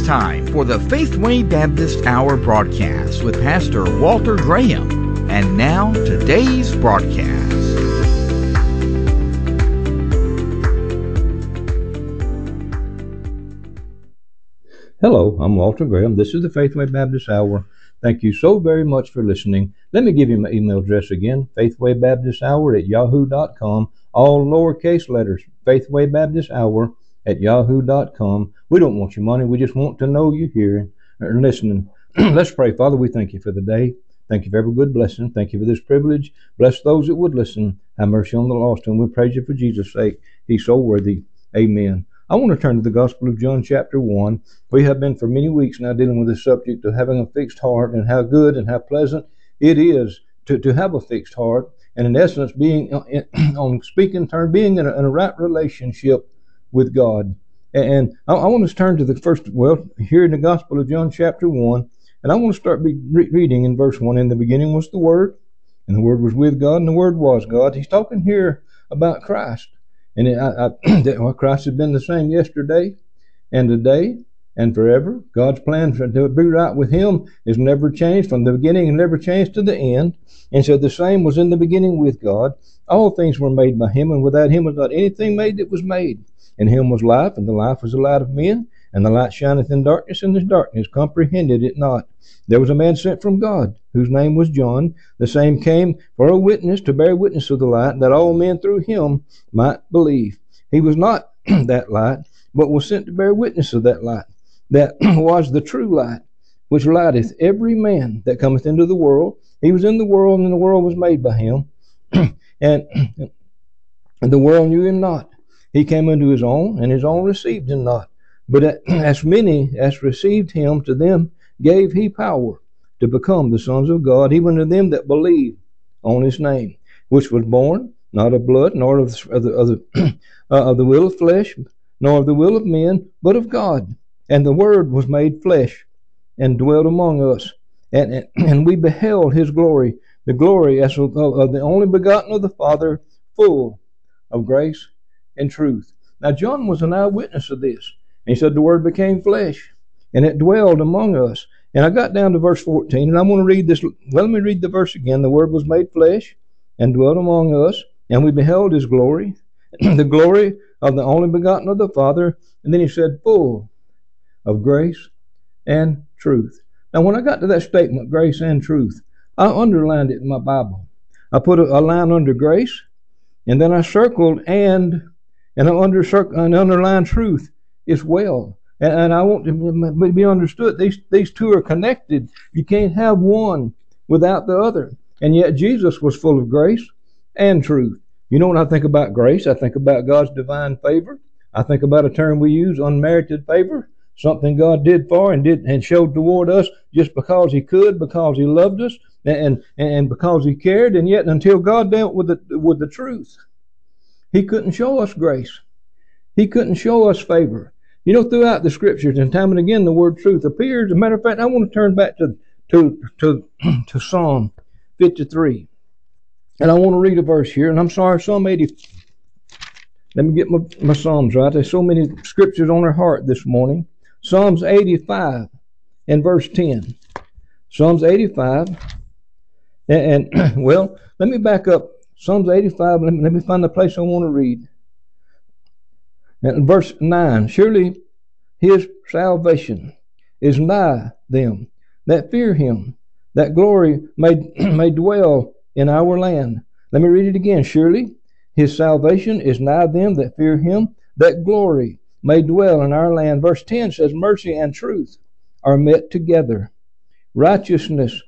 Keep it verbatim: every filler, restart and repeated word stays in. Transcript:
It's time for the Faithway Baptist Hour broadcast with Pastor Walter Graham. And now, today's broadcast. Hello, I'm Walter Graham. This is the Faithway Baptist Hour. Thank you so very much for listening. Let me give you my email address again, faithwaybaptisthour at yahoo dot com. All lowercase letters, faithwaybaptisthour at yahoo dot com. We don't want your money. We just want to know you're here and listening. Let's pray. Father, we thank you for the day. Thank you for every good blessing. Thank you for this privilege. Bless those that would listen. Have mercy on the lost. And we praise you for Jesus' sake. He's so worthy. Amen. I want to turn to the Gospel of John chapter one. We have been for many weeks now dealing with the subject of having a fixed heart and how good and how pleasant it is to, to have a fixed heart. And in essence, being on speaking terms, being in a, in a right relationship with God. And I, I want to turn to the first, well, here in the Gospel of John chapter one. And I want to start re- reading in verse one. In the beginning was the Word, and the Word was with God, and the Word was God. He's talking here about Christ. And it, I, I, well, Christ has been the same yesterday and today and forever. God's plan for, to be right with Him is never changed from the beginning and never changed to the end. And so the same was in the beginning with God. All things were made by Him, and without Him was not anything made that was made. In Him was life, and the life was the light of men. And the light shineth in darkness, and this darkness comprehended it not. There was a man sent from God, whose name was John. The same came for a witness, to bear witness of the light, that all men through him might believe. He was not that light, but was sent to bear witness of that light, that was the true light, which lighteth every man that cometh into the world. He was in the world, and the world was made by him, and, and the world knew him not. He came unto his own, and his own received him not. But as many as received him, to them gave he power to become the sons of God, even to them that believe on his name, which was born not of blood, nor of the, of the, of the, uh, of the will of flesh, nor of the will of men, but of God. And the Word was made flesh and dwelt among us. And, and, and we beheld his glory, the glory as of, of the only begotten of the Father, full of grace and truth. Now John was an eyewitness of this. And he said the Word became flesh, and it dwelled among us. And I got down to verse fourteen, and I want to read this. Well, let me read the verse again. The Word was made flesh and dwelt among us, and we beheld his glory, the glory of the only begotten of the Father. And then he said, full of grace and truth. Now, when I got to that statement, grace and truth, I underlined it in my Bible. I put a, a line under grace, and then I circled and, and I under, and underlined truth as well. And, and I want to be understood. These, these two are connected. You can't have one without the other. And yet Jesus was full of grace and truth. You know, when I think about grace, I think about God's divine favor. I think about a term we use, unmerited favor. Something God did for and did and showed toward us just because He could, because He loved us, and and because He cared. And yet, until God dealt with the with the truth, He couldn't show us grace. He couldn't show us favor. You know, throughout the Scriptures, and time and again, the word truth appears. As a matter of fact, I want to turn back to to to to Psalm fifty-three, and I want to read a verse here. And I'm sorry, Psalm eighty. Let me get my, my Psalms right. There's so many Scriptures on our heart this morning. Psalms eighty-five and verse ten. Psalms eighty-five, and, and well, let me back up. Psalms eighty-five. Let me, let me find the place I want to read. And verse nine, surely his salvation is nigh them that fear him, that glory may, may dwell in our land. Let me read it again. Surely his salvation is nigh them that fear him, that glory may dwell in our land. Verse ten says, mercy and truth are met together. Righteousness